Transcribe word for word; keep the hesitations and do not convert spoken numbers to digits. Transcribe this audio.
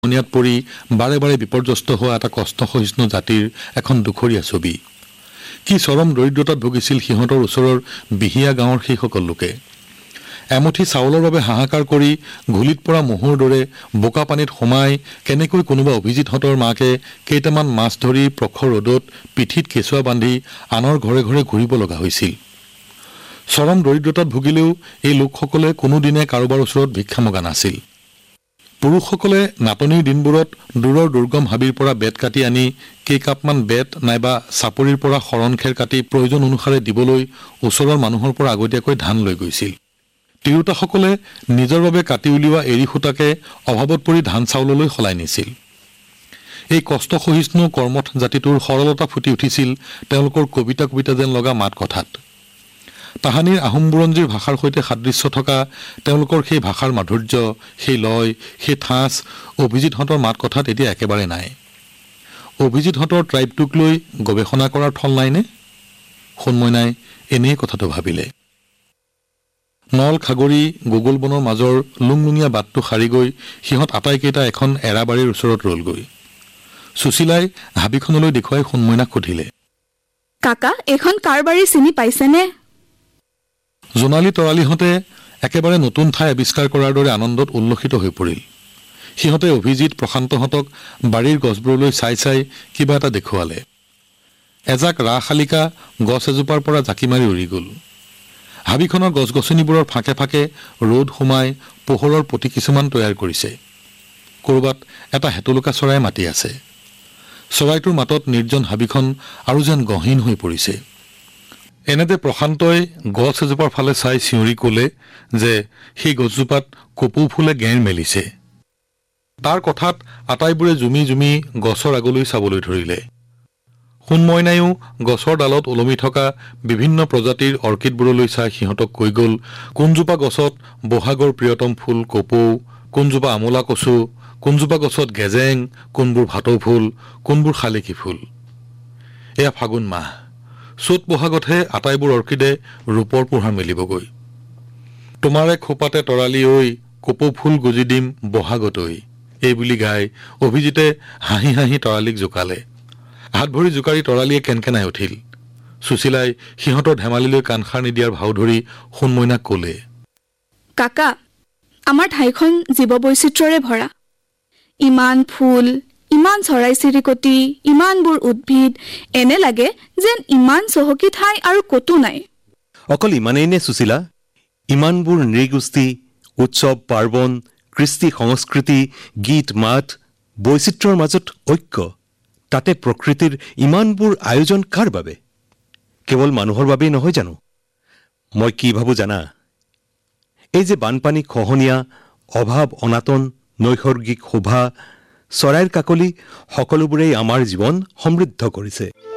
খনিয়াত পৰি বাৰে বাৰে বিপৰ্যস্ত হোৱা এটা কষ্টসহিষ্ণু জাতিৰ এখন দুখৰীয়া ছবি। কি চৰম দৰিদ্ৰতাত ভুগিছিল সিহঁতৰ ওচৰৰ বিহিয়া গাঁৱৰ সেইসকল লোকে। এমুঠি চাউলৰ বাবে হাহাকাৰ কৰি ঘুলিত পৰা মহৰ দৰে বোকা পানীত সোমাই কেনেকৈ কোনোবা অভিজিতহঁতৰ মাকে কেইটামান মাছ ধৰি প্ৰখৰ ৰ'দত পিঠিত কেঁচুৱা বান্ধি আনৰ ঘৰে ঘৰে ঘূৰিব লগা হৈছিল। চৰম দৰিদ্ৰতাত ভুগিলেও এই লোকসকলে কোনোদিনে কাৰোবাৰ ওচৰত ভিক্ষা মগা নাছিল। পুৰুষসকলে নাটনিৰ দিনবোৰত দূৰৰ দুৰ্গম হাবিৰ পৰা বেত কাটি আনি কেইকাপমান বেত নাইবা চাপৰিৰ পৰা শৰণ খেৰ কাটি প্ৰয়োজন অনুসাৰে দিবলৈ ওচৰৰ মানুহৰ পৰা আগতীয়াকৈ ধান লৈ গৈছিল। তিৰোতাসকলে নিজৰ বাবে কাটি উলিওৱা এৰী সূতাকে অভাৱত পৰি ধান চাউললৈ সলাই নিছিল। এই কষ্টসহিষ্ণু কৰ্মঠ জাতিটোৰ সৰলতা ফুটি উঠিছিল তেওঁলোকৰ কবিতা কবিতা যেন লগা মাত কথাত। তাহানিৰ আহোম বুৰঞ্জীৰ ভাষাৰ সৈতে সাদৃশ্য থকা তেওঁলোকৰ সেই ভাষাৰ মাধুৰ্য, সেই লয়, সেই ঠাঁচ অভিজিতহঁতৰ মাত কথাত এতিয়া একেবাৰে নাই। অভিজিতহঁতৰ ট্ৰাইবটোক লৈ গৱেষণা কৰাৰ থল নাইনে? সোণমইনাই এনেই কথাটো ভাবিলে। নল খাগৰি গুগল বনৰ মাজৰ লুংলুঙীয়া বাটটো সাৰি গৈ সিহঁত আটাইকেইটা এখন এৰাবাৰীৰ ওচৰত ৰলগৈ। সুশীলাই হাবিখনলৈ দেখুৱাই সোণমইনাক সুধিলে, কাকা এইখন কাৰ বাৰী চিনি পাইছেনে? জোনালী তৰালীহঁতে একেবাৰে নতুন ঠাই আৱিষ্কাৰ কৰাৰ দৰে আনন্দত উল্লসিত হৈ পৰিল। সিহঁতে অভিজিত প্ৰশান্তহঁতক বাৰীৰ গছবোৰলৈ চাই চাই কিবা এটা দেখুৱালে। এজাক ৰাশালিকা গছ এজোপাৰ পৰা জাকি মাৰি উৰি গ'ল। হাবিখনৰ গছ গছনিবোৰৰ ফাঁকে ফাঁকে ৰ'দ সোমাই পোহৰৰ পতি কিছুমান তৈয়াৰ কৰিছে। ক'ৰবাত এটা হেতুলুকা চৰাই মাতি আছে। চৰাইটোৰ মাতত নিৰ্জন হাবিখন আৰু যেন গহীন হৈ পৰিছে। এনেতে প্ৰশান্তই গছ এজোপাৰ ফালে চাই চিঞৰি ক'লে যে সেই গছজোপাত কপৌ ফুলে গেৰ মেলিছে। তাৰ কথাত আটাইবোৰে জুমি জুমি গছৰ আগলৈ চাবলৈ ধৰিলে। সোণমইনায়ো গছৰ ডালত ওলমি থকা বিভিন্ন প্ৰজাতিৰ অৰ্কিডবোৰলৈ চাই সিহঁতক কৈ গ'ল কোনজোপা গছত বহাগৰ প্ৰিয়তম ফুল কপৌ, কোনজোপা আমোলা কচু, কোনজোপা গছত গেজেং, কোনবোৰ ভাটৌ ফুল, কোনবোৰ শালিকী ফুল। এয়া ফাগুন মাহ। চ'ত বহাগতহে আটাইবোৰ অৰ্কিডে ৰূপৰ পোহাৰ মেলিবগৈ। তোমাৰে খোপাতে তৰালী ঐ, কপৌ ফুল গুজি দিম বহাগতৈ, এই বুলি গাই অভিজিতে হাঁহি হাঁহি তৰালীক জোকালে। হাত ভৰি জোকাৰি তৰালীয়ে কেনকেনাই উঠিল। সুশীলাই সিহঁতৰ ধেমালিলৈ কাণসাৰ নিদিয়াৰ ভাও ধৰি সোণমইনাক ক'লে, কাকা আমাৰ ঠাইখন জীৱ বৈচিত্ৰ্যৰে ভৰা। ইমান ফুল, ইমান চৰাই চিৰিকটি, ইমানবোৰ উদ্ভিদ, এনে লাগে যেন ইমান চহকী ঠাই আৰু ক'তো নাই। অকল ইমানেই নে সুশীলা? ইমানবোৰ নৃগোষ্ঠী, উৎসৱ পাৰ্বণ, কৃষ্টি সংস্কৃতি, গীত মাত, বৈচিত্ৰ্যৰ মাজত ঐক্য, তাতে প্ৰকৃতিৰ ইমানবোৰ আয়োজন কাৰ বাবে? কেৱল মানুহৰ বাবেই নহয় জানো? মই কি ভাবো জানা? এই যে বানপানী খহনীয়া, অভাৱ অনাটন, নৈসৰ্গিক শোভা, চৰাইৰ কাকলি, সকলোবোৰেই আমাৰ জীৱন সমৃদ্ধ কৰিছে।